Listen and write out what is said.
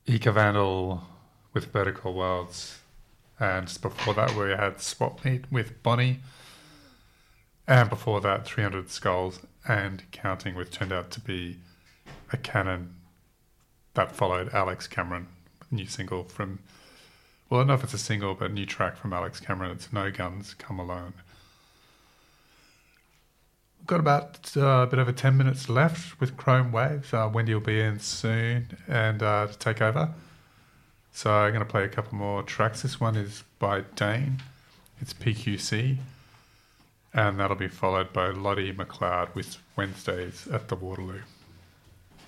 Ika Vandal with Vertical Worlds. And just before that, we had Swap Meet with Bonnie. And before that, 300 Skulls and Counting, which turned out to be a canon that followed Alex Cameron, new single from, well, I don't know if it's a single, but a new track from Alex Cameron. It's No Guns, Come Alone. We've got about a bit over 10 minutes left with Chrome Waves. Wendy will be in soon and to take over. So I'm going to play a couple more tracks. This one is by Dane. It's PQC. And that'll be followed by Lottie McLeod with Wednesdays at the Waterloo.